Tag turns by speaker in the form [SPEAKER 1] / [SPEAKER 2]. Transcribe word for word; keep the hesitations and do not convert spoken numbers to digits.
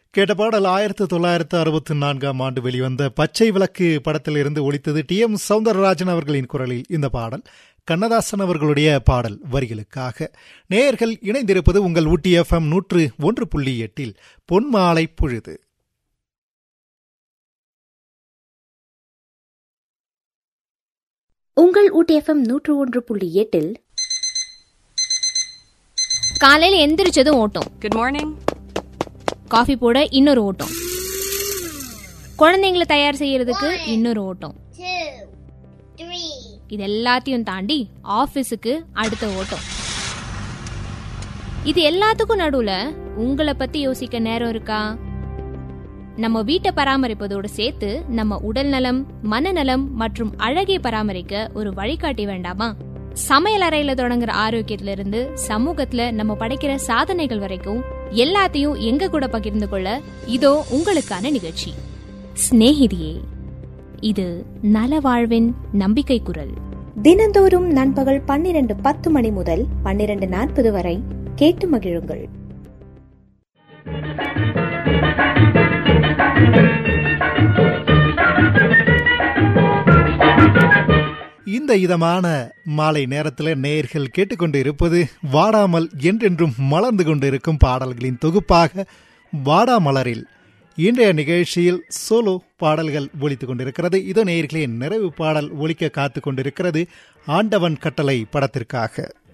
[SPEAKER 1] கேட்ட பாடல் ஆயிரத்தி தொள்ளாயிரத்து அறுபத்தி நான்காம் ஆண்டு வெளிவந்த பச்சை விளக்கு படத்தில் இருந்து ஒலித்தது. டி எம் சௌந்தரராஜன் அவர்களின் குரலில் இந்த பாடல் கண்ணதாசன் அவர்களுடைய பாடல் வரிகளுக்காக. நேயர்கள் இணைந்திருப்பது உங்கள் ஊட்டி எஃப்எம் நூற்று ஒன்று புள்ளி எட்டில் பொன்மாலை பொழுது.
[SPEAKER 2] உங்கள் ஊட்டி எஃப்எம் நூற்று ஒன்று புள்ளி எட்டில்
[SPEAKER 3] காலையில் எந்திரிச்சதும் ஓட்டம்.
[SPEAKER 4] Good morning.
[SPEAKER 3] காஃபி போட இன்னொரு ஓட்டம். குழந்தைங்களை தயார் செய்யறதுக்கு இன்னொரு ஓட்டம். இது எல்லாத்தையும் தாண்டி ஆபீஸுக்கு அடுத்த ஓட்டம். இது எல்லாத்துக்கும் நடுவுல உங்களை பத்தி யோசிக்க நேரம் இருக்கா? நம்ம வீட்டை பராமரிப்பதோடு சேர்த்து நம்ம உடல் நலம், மனநலம் மற்றும் அழகை பராமரிக்க ஒரு வழிகாட்டி வேண்டாமா? சமையல் அறையில தொடங்குற ஆரோக்கியத்துல இருந்து சமூகத்துல நம்ம படைக்கிற சாதனைகள் வரைக்கும் எல்லாத்தையும் எங்க கூட பகிர்ந்து கொள்ள இதோ உங்களுக்கான நிகழ்ச்சி ஸ்நேகிதியே. இது நல வாழ்வின் நம்பிக்கை குரல்.
[SPEAKER 2] தினந்தோறும் நண்பகல் பன்னிரண்டு பத்து மணி முதல் பன்னிரண்டு நாற்பது வரை கேட்டு மகிழுங்கள்.
[SPEAKER 1] இந்த இதமான மாலை நேரத்தில் நேயர்கள் கேட்டுக்கொண்டு இருப்பது வாடாமல் என்றென்றும் மலர்ந்து கொண்டு இருக்கும் பாடல்களின் தொகுப்பாக வாடாமலரில். இன்றைய நிகழ்ச்சியில் சோலோ பாடல்கள் ஒலித்துக் கொண்டிருக்கிறது. இதோ நேயர்களின் நிறைவு பாடல் ஒலிக்க காத்து கொண்டிருக்கிறது ஆண்டவன் கட்டளை படத்திற்காக.